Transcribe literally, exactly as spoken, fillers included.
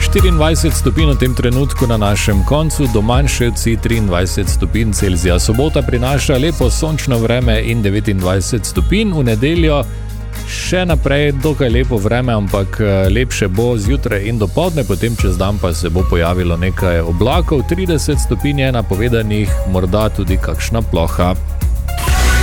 štiriindvajset stopinj v tem trenutku na našem koncu, Domanševci triindvajset stopinj Celzija. Sobota prinaša lepo sončno vreme in devetindvajset stopinj. V nedeljo še naprej dokaj lepo vreme, ampak lepše bo zjutraj in dopoldne, potem čez dan pa se bo pojavilo nekaj oblakov. trideset stopinj je napovedanih, morda tudi kakšna ploha.